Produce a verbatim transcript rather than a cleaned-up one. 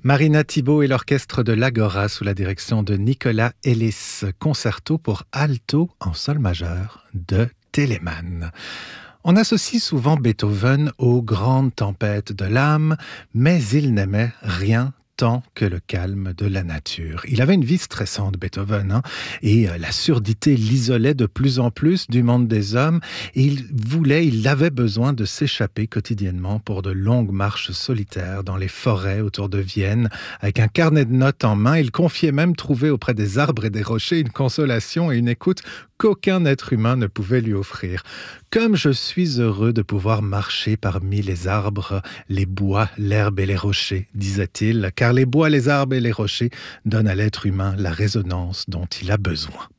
Marina Thibault et l'orchestre de l'Agora sous la direction de Nicolas Ellis, concerto pour alto en sol majeur de Telemann. On associe souvent Beethoven aux grandes tempêtes de l'âme, mais il n'aimait rien tant que le calme de la nature. Il avait une vie stressante, Beethoven, hein, et la surdité l'isolait de plus en plus du monde des hommes, et il voulait, il avait besoin de s'échapper quotidiennement pour de longues marches solitaires dans les forêts autour de Vienne. Avec un carnet de notes en main, il confiait même trouver auprès des arbres et des rochers une consolation et une écoute qu'aucun être humain ne pouvait lui offrir. Comme je suis heureux de pouvoir marcher parmi les arbres, les bois, l'herbe et les rochers, disait-il, car les bois, les arbres et les rochers donnent à l'être humain la résonance dont il a besoin.